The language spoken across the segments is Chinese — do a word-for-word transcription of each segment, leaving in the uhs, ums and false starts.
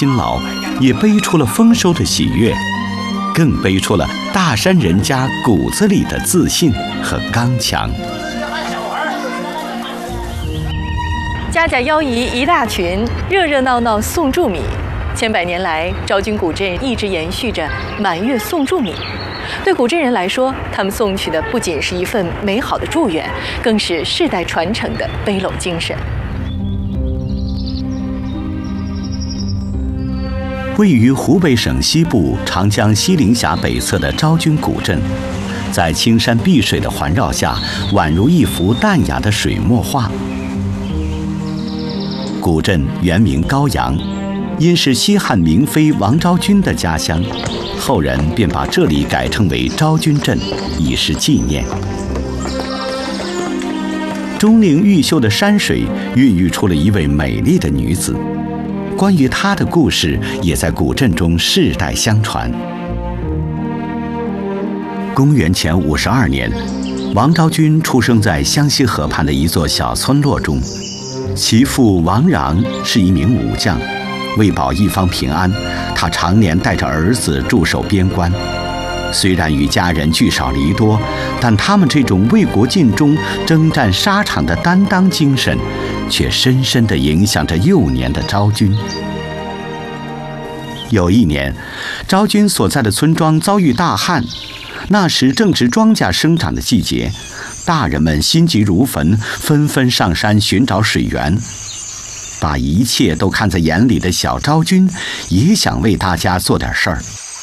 辛劳，也背出了丰收的喜悦，更背出了大山人家骨子里的自信和刚强。 家家邀姨一大群，热热闹闹送祝米。千百年来，昭君古镇一直延续着满月送祝米。对古镇人来说，他们送去的不仅是一份美好的祝愿，更是世代传承的背篓精神。 位于湖北省西部长江西陵峡北侧的昭君古镇，在青山碧水的环绕下，宛如一幅淡雅的水墨画。古镇原名高阳，因是西汉明妃王昭君的家乡，后人便把这里改称为昭君镇，以示纪念。钟灵毓秀的山水孕育出了一位美丽的女子，关于她的故事也在古镇中世代相传。公元前五十二年，王昭君出生在湘西河畔的一座小村落中。其父王穰是一名武将，为保一方平安，他常年带着儿子驻守边关。虽然与家人聚少离多，但他们这种为国尽忠、征战沙场的担当精神，却深深地影响着幼年的昭君。有一年，昭君所在的村庄遭遇大旱，那时正值庄稼生长的季节。大人们心急如焚，纷纷上山寻找水源。把一切都看在眼里的小昭君，也想为大家做点事儿。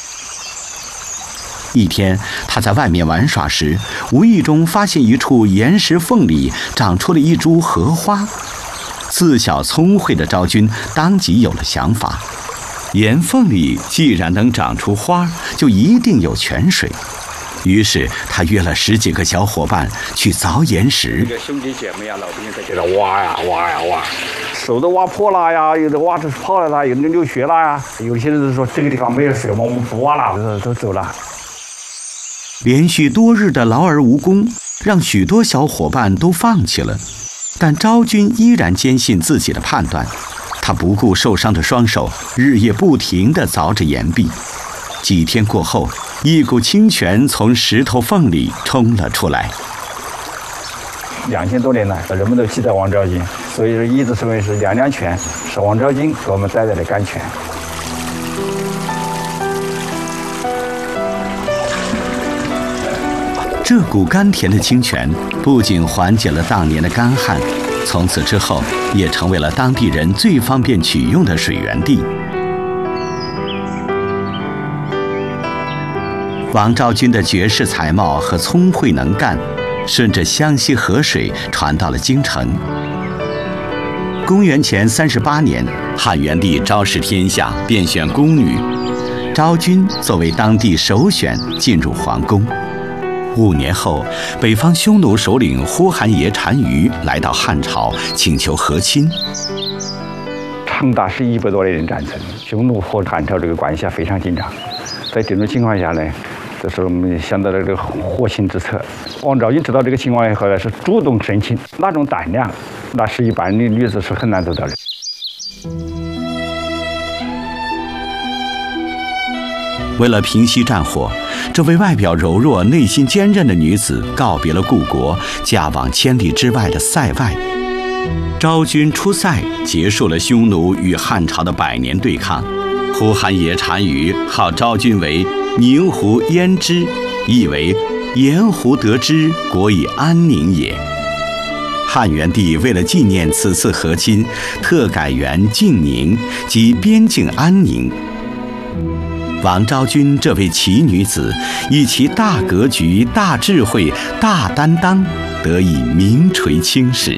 一天，她在外面玩耍时，无意中发现一处岩石缝里长出了一株荷花。自小聪慧的昭君当即有了想法：岩缝里既然能长出花，就一定有泉水。于是他约了十几个小伙伴去凿岩石。 这个兄弟姐妹呀，老百姓在这里挖呀挖呀挖，手都挖破了呀，有的挖出泡了啦，有的流血了呀。有些人说这个地方没有水，我们不挖了，都走了。 连续多日的劳而无功，让许多小伙伴都放弃了。但昭君依然坚信自己的判断，她不顾受伤的双手，日夜不停地凿着岩壁。几天过后，一股清泉从石头缝里冲了出来。 两千多年来，人们都记得王昭君，所以说一直称为是娘娘泉，是王昭君给我们带来的甘泉。 这股甘甜的清泉不仅缓解了当年的干旱，从此之后也成为了当地人最方便取用的水源地。王昭君的绝世才貌和聪慧能干，顺着湘西河水传到了京城。公元前三十八年，汉元帝昭示天下，便选宫女，昭君作为当地首选进入皇宫。五年后，北方匈奴首领呼韩邪单于来到汉朝，请求和亲。 长达是一百多年的战争，匈奴和汉朝这个关系啊非常紧张。在这种情况下呢，这时候我们想到了这个和亲之策。王昭君知道这个情况以后呢，是主动申请，那种胆量，那是一般的女子是很难做到的。 为了平息战火，这位外表柔弱、内心坚韧的女子告别了故国，嫁往千里之外的塞外。昭君出塞，结束了匈奴与汉朝的百年对抗。呼韩邪单于号昭君为宁胡胭脂，意为盐湖得之，国以安宁也。汉元帝为了纪念此次和亲，特改元晋宁，即边境安宁。王昭君这位奇女子，以其大格局、大智慧、大担当，得以名垂青史。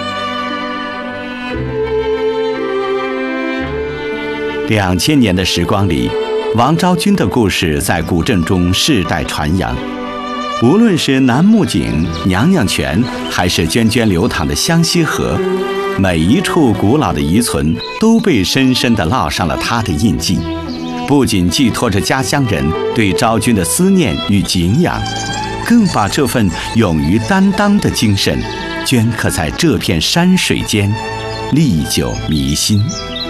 两千年的时光里，王昭君的故事在古镇中世代传扬。无论是楠木井、娘娘泉，还是涓涓流淌的湘西河，每一处古老的遗存都被深深地烙上了她的印记。不仅寄托着家乡人对昭君的思念与敬仰，更把这份勇于担当的精神镌刻在这片山水间，历久弥新。